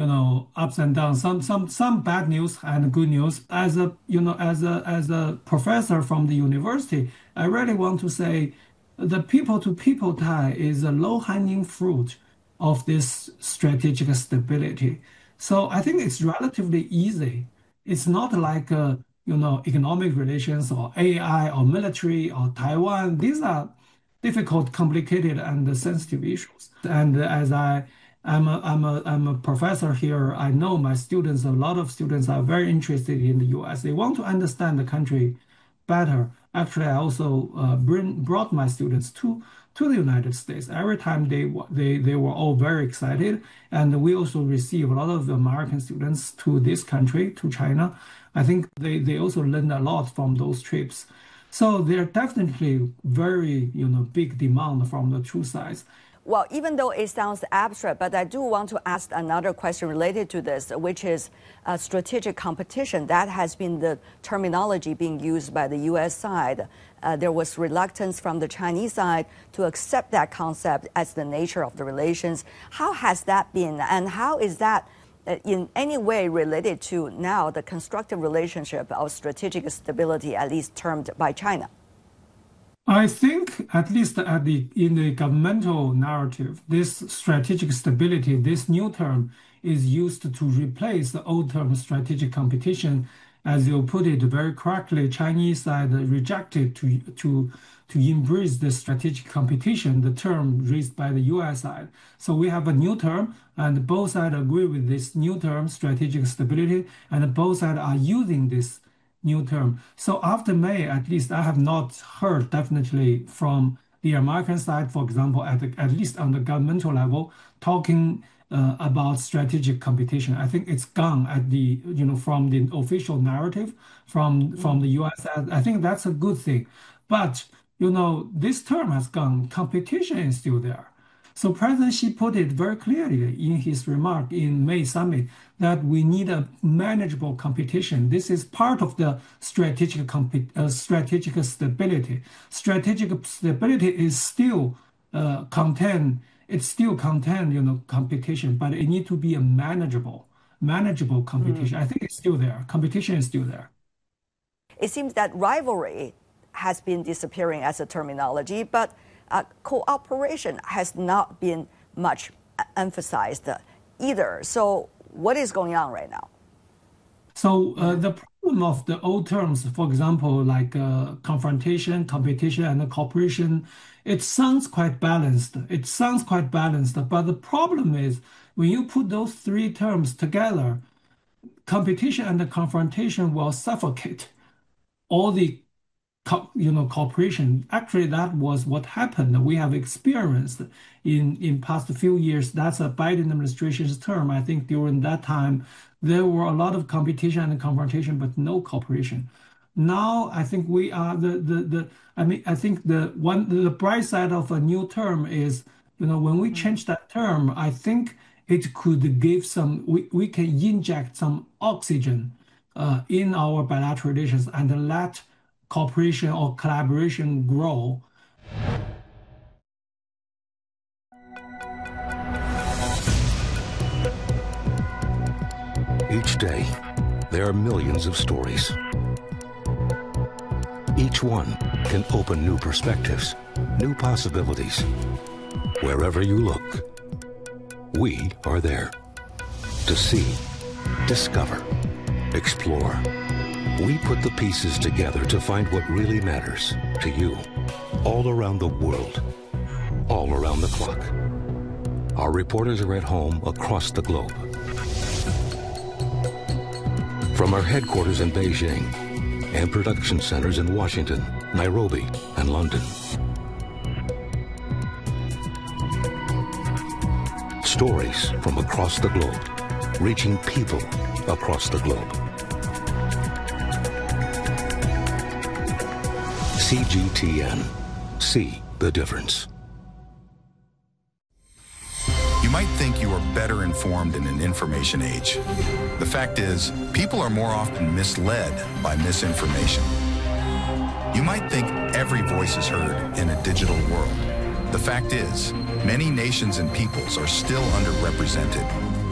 ups and downs, some bad news and good news. As a as a professor from the university, I really want to say the people-to-people tie is a low-hanging fruit of this strategic stability. So I think it's relatively easy. It's not like economic relations or AI or military or Taiwan. These are difficult, complicated, and sensitive issues. And as I'm a professor here, I know my students, a lot of students are very interested in the US. They want to understand the country better. Actually, I also brought my students to the United States. Every time they were all very excited, and we also receive a lot of American students to this country, to China. I think they also learned a lot from those trips. So there definitely very big demand from the two sides. Well, even though it sounds abstract, but I do want to ask another question related to this, which is strategic competition. That has been the terminology being used by the U.S. side. There was reluctance from the Chinese side to accept that concept as the nature of the relations. How has that been, and how is that in any way related to now the constructive relationship of strategic stability, at least termed by China? I think, at least in the governmental narrative, this strategic stability, this new term, is used to replace the old term strategic competition. As you put it very correctly, Chinese side rejected to embrace the strategic competition, the term raised by the US side. So we have a new term, and both sides agree with this new term, strategic stability, and both sides are using this new term. So after May, at least I have not heard definitely from the American side, for example, at least on the governmental level, talking about strategic competition. I think it's gone at the from the official narrative from the U.S. I think that's a good thing, but this term has gone. Competition is still there. So President Xi put it very clearly in his remark in May summit that we need a manageable competition. This is part of the strategic stability. Strategic stability is still contain competition, but it need to be a manageable competition. I think it's still there. Competition is still there. It seems that rivalry has been disappearing as a terminology, but cooperation has not been much emphasized either. So what is going on right now? So the problem of the old terms, for example, like confrontation, competition, and cooperation, it sounds quite balanced. But the problem is when you put those three terms together, competition and the confrontation will suffocate all the cooperation. Actually, that was what happened. We have experienced in past few years. That's a Biden administration's term. I think during that time, there were a lot of competition and confrontation, but no cooperation. Now, I think we are I think the bright side of a new term is, when we change that term, I think it could give we can inject some oxygen in our bilateral relations and let cooperation or collaboration grow. Each day, there are millions of stories. Each one can open new perspectives, new possibilities. Wherever you look, we are there to see, discover, explore. We put the pieces together to find what really matters to you, all around the world, all around the clock. Our reporters are at home across the globe. From our headquarters in Beijing and production centers in Washington, Nairobi, and London. Stories from across the globe, reaching people across the globe. CGTN. See the difference. You might think you are better informed in an information age. The fact is, people are more often misled by misinformation. You might think every voice is heard in a digital world. The fact is, many nations and peoples are still underrepresented